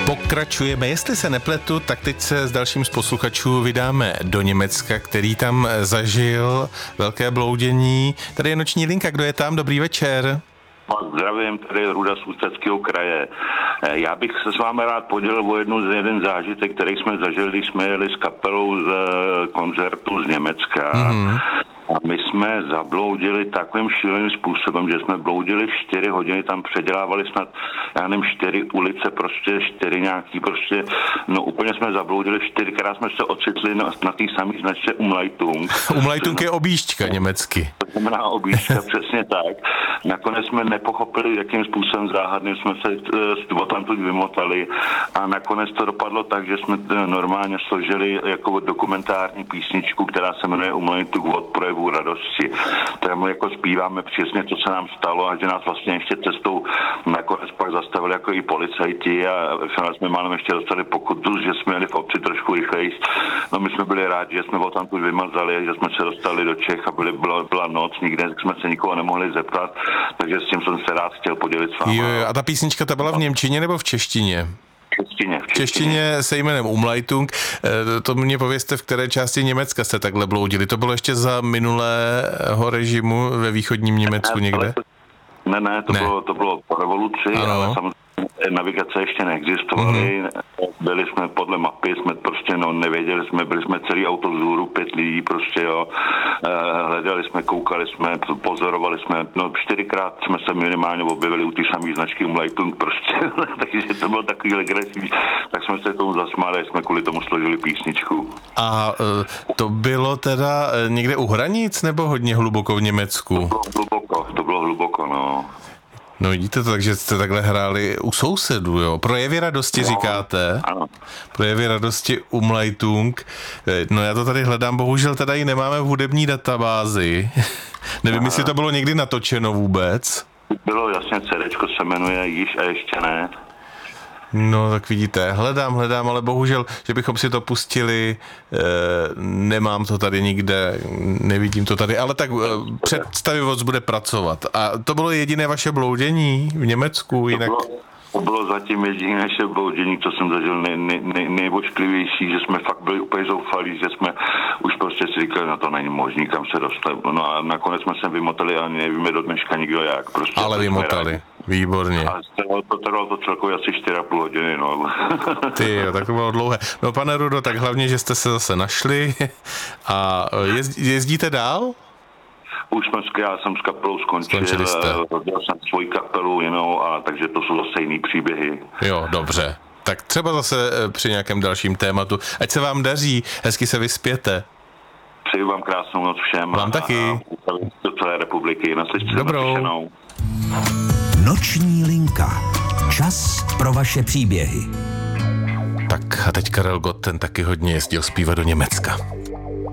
Pokračujeme, jestli se nepletu, tak teď se s dalším z posluchačů vydáme do Německa, který tam zažil velké bloudění. Tady je noční linka, kdo je tam? Dobrý večer. Zdravím, tady je Ruda z Ústeckého kraje. Já bych se s vámi rád podělil o jeden zážitek, který jsme zažili, když jsme jeli s kapelou z koncertu z Německa. A my jsme zabloudili takovým šíleným způsobem, že jsme bloudili 4 hodiny, tam předělávali snad, já nevím, 4 ulice, prostě 4 nějaký, prostě, no úplně jsme zabloudili 4krát jsme se ocitli na té samé značce Umleitung. Umleitung je objížďka německy. To znamená objížďka, přesně tak. Nakonec jsme nepochopili, jakým způsobem záhadným jsme se odtamtud vymotali a nakonec to dopadlo tak, že jsme normálně složili jako dokumentární písničku, která se jmenuje Umleitung od projevu radosti. Tam jako zpíváme přesně, co se nám stalo a že nás vlastně ještě cestou nakonec pak zastavili jako i policajti a jsme málem ještě dostali pokutu, že jsme jeli v obci trošku rychleji. No my jsme byli rádi, že jsme ho tam tu vymazali, že jsme se dostali do Čech a byla noc, nikde jsme se nikoho nemohli zeptat, takže s tím jsem se rád chtěl podělit s vámi. Jo, a ta písnička ta byla v němčině nebo v češtině? V češtině se jménem Umleitung. To mě povězte, v které části Německa jste takhle bloudili. To bylo ještě za minulého režimu ve východním Německu někde? Ne, to bylo po revoluci, ale samozřejmě navigace ještě neexistovaly. Byli jsme podle mapy, jsme prostě nevěděli jsme, byli jsme celý auto vzhůru, 5 lidí prostě, jo. Hledali jsme, koukali jsme, pozorovali jsme, 4krát jsme se minimálně objevili u té samé značky Umleitung prostě, takže to bylo takový legrační, tak jsme se tomu zasmáli, jsme kvůli tomu složili písničku. A to bylo teda někde u hranic nebo hodně hluboko v Německu? To bylo hluboko, no. No vidíte to, takže jste takhle hráli u sousedů, jo. Projevy radosti říkáte. Ano. Projevy radosti Umleitung. No já to tady hledám, bohužel teda ji nemáme v hudební databázi. Nevím, jestli to bylo někdy natočeno vůbec. Bylo jasně, CDčko se jmenuje Již a ještě ne. No tak vidíte, hledám, ale bohužel, že bychom si to pustili, nemám to tady nikde, nevidím to tady, ale tak představivost bude pracovat. A to bylo jediné vaše bloudění v Německu, jinak... To bylo zatím jediné naše bloudění, co jsem zažil nejvošklivější, že jsme fakt byli úplně zoufalí, že jsme už prostě si říkali, no to není možný, kam se dostat. No a nakonec jsme se vymotali a nevíme do dneška nikdo jak. Prostě ale vymotali, výborně. A to trvalo to celkově asi 4,5 hodiny, no. Ty, tak to bylo dlouhé. No pane Rudo, tak hlavně, že jste se zase našli a jezdíte dál? Já jsem s kapelou skončil, dělal jsem svoji kapelu, a takže to jsou zase jiný příběhy. Jo, dobře. Tak třeba zase při nějakém dalším tématu. Ať se vám daří, hezky se vyspěte. Přeju vám krásnou noc všem. Vám taky. Do celé republiky. Dobrou. Noční linka. Čas pro vaše příběhy. Tak a teď Karel Gott, ten taky hodně jezdil zpívat do Německa.